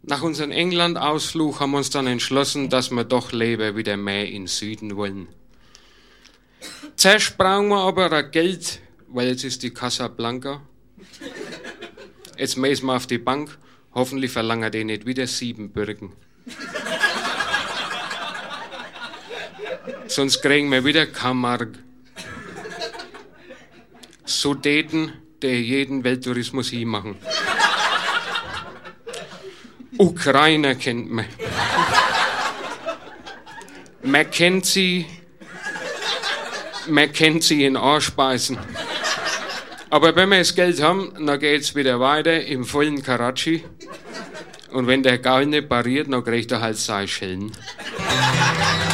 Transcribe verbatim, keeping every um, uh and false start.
Nach unserem England-Ausflug haben wir uns dann entschlossen, dass wir doch lieber wieder mehr in den Süden wollen. Zuerst brauchen wir aber Geld, weil jetzt ist die Casablanca. Jetzt müssen wir auf die Bank. Hoffentlich verlangen die nicht wieder sieben Bürgen. Sonst kriegen wir wieder keine Mark. So täten, der jeden Welttourismus hinmachen. Ukrainer kennt man. Man kennt sie, man kennt sie in Anspeisen. Aber wenn wir das Geld haben, dann geht's wieder weiter im vollen Karachi. Und wenn der Gaul nicht pariert, dann kriegt er halt seine Schellen.